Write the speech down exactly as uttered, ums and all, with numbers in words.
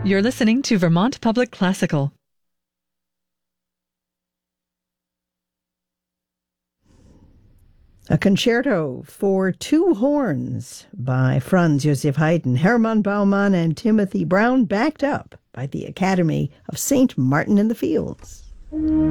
You're listening to Vermont Public Classical. A concerto for two horns by Franz Joseph Haydn, Hermann Baumann, and Timothy Brown, backed up by the Academy of Saint Martin in the Fields.